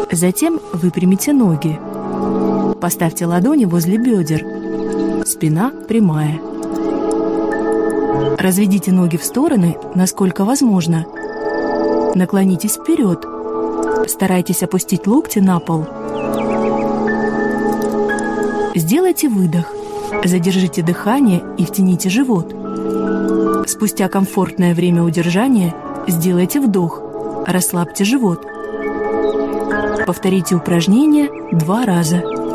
Затем выпрямите ноги. Поставьте ладони возле бедер. Спина прямая. Разведите ноги в стороны, насколько возможно. Наклонитесь вперед. Старайтесь опустить локти на пол. Сделайте выдох. Задержите дыхание и втяните живот. Спустя комфортное время удержания сделайте вдох. Расслабьте живот. Повторите упражнение 2 раза.